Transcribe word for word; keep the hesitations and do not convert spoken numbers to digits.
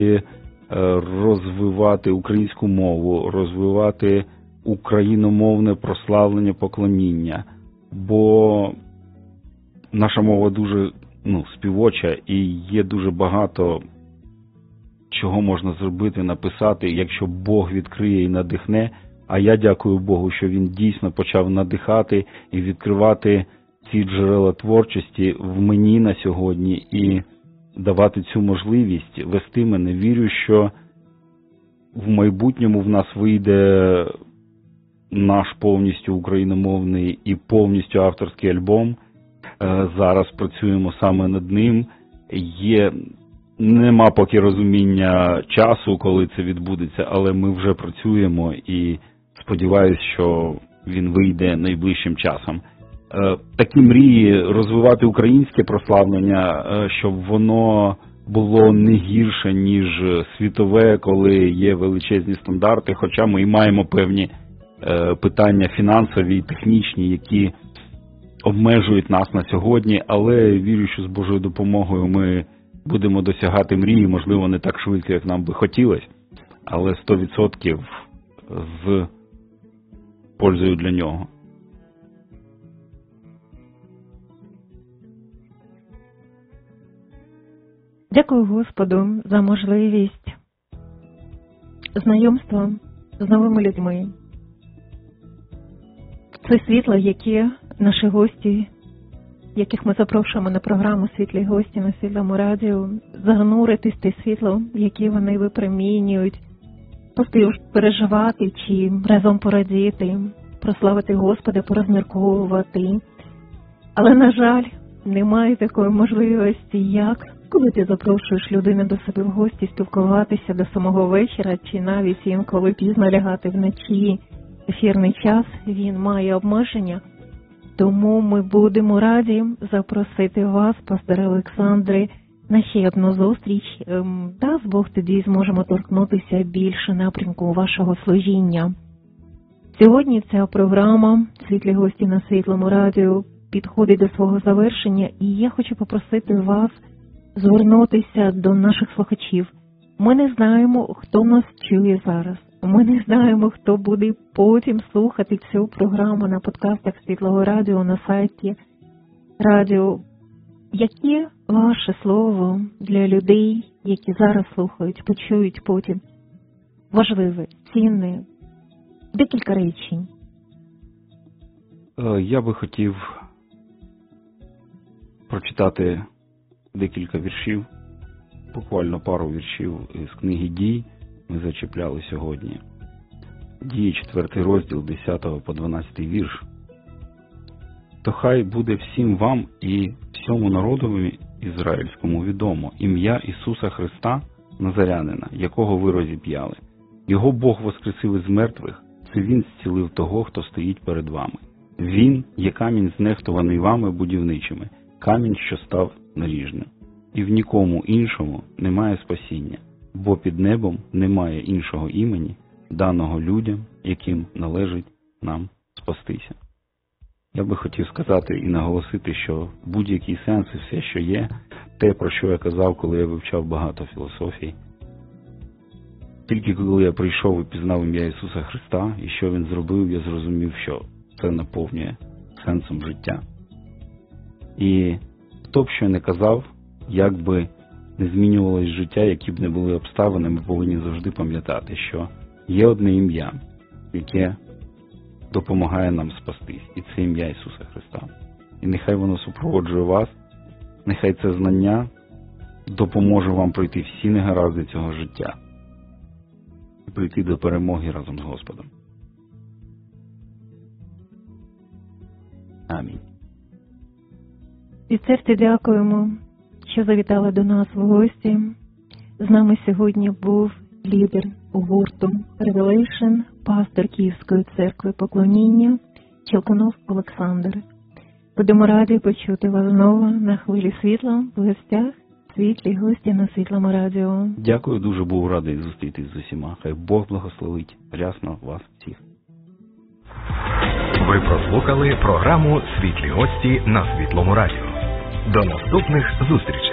розвивати українську мову, розвивати україномовне прославлення, поклоніння. Бо наша мова дуже ну, співоча і є дуже багато чого можна зробити, написати, якщо Бог відкриє і надихне. А я дякую Богу, що Він дійсно почав надихати і відкривати ці джерела творчості в мені на сьогодні і давати цю можливість вести мене. Вірю, що в майбутньому в нас вийде наш повністю україномовний і повністю авторський альбом. Зараз працюємо саме над ним. Є, нема поки розуміння часу, коли це відбудеться, але ми вже працюємо і сподіваюся, що він вийде найближчим часом. Такі мрії розвивати українське прославлення, щоб воно було не гірше, ніж світове, коли є величезні стандарти, хоча ми і маємо певні питання фінансові і технічні, які обмежують нас на сьогодні, але вірю, що з Божою допомогою ми будемо досягати мрії, можливо, не так швидко, як нам би хотілося, але сто відсотків з пользою для нього. Дякую Господу за можливість знайомства з новими людьми. Це світло, яке наші гості, яких ми запрошуємо на програму «Світлі гості» на Світлому радіо, зануритись в те світло, яке вони випромінюють, просто переживати чи разом порадіти, прославити Господа, порозмірковувати. Але, на жаль, немає такої можливості, як коли ти запрошуєш людину до себе в гості, спілкуватися до самого вечора, чи навіть інколи пізно лягати вночі. Ефірний час, він має обмеження. Тому ми будемо раді запросити вас, пасторе Олександре, на ще одну зустріч. Дасть Бог, тоді зможемо торкнутися більше напрямку вашого служіння. Сьогодні ця програма «Світлі гості» на Світлому радіо підходить до свого завершення, і я хочу попросити вас звернутися до наших слухачів. Ми не знаємо, хто нас чує зараз. Ми не знаємо, хто буде потім слухати цю програму на подкастах Світлого радіо, на сайті радіо. Яке ваше слово для людей, які зараз слухають, почують потім? Важливе, цінне, декілька речень. Я би хотів прочитати декілька віршів, буквально пару віршів з книги «Дій» ми зачепляли сьогодні. Дії, четвертий розділ, десятого по дванадцятий вірш. «То хай буде всім вам і всьому народові ізраїльському відомо ім'я Ісуса Христа, Назарянина, якого ви розіп'яли. Його Бог воскресив із мертвих, це Він зцілив того, хто стоїть перед вами. Він є камінь, знехтуваний вами будівничими, камінь, що став наріжним. І в нікому іншому немає спасіння, бо під небом немає іншого імені, даного людям, яким належить нам спастися». Я би хотів сказати і наголосити, що будь-який сенс і все, що є, те, про що я казав, коли я вивчав багато філософій. Тільки коли я прийшов і пізнав ім'я Ісуса Христа, і що Він зробив, я зрозумів, що це наповнює сенсом життя. І хто б що не казав, як би не змінювалось життя, які б не були обставини, ми повинні завжди пам'ятати, що є одне ім'я, яке допомагає нам спастись, і це ім'я Ісуса Христа. І нехай воно супроводжує вас, нехай це знання допоможе вам пройти всі негаразди цього життя і прийти до перемоги разом з Господом. Амінь. Від серця дякуємо, що завітали до нас в гості. З нами сьогодні був лідер гурту Revelation, пастор Київської церкви Поклоніння Челкунов Олександр. Будемо раді почути вас знову на хвилі світла в гостях «Світлі гості» на Світлому радіо. Дякую, дуже був радий зустрітись з усіма. Хай Бог благословить рясно вас всіх. Ви прослухали програму «Світлі гості» на Світлому радіо. До наступних зустрічей.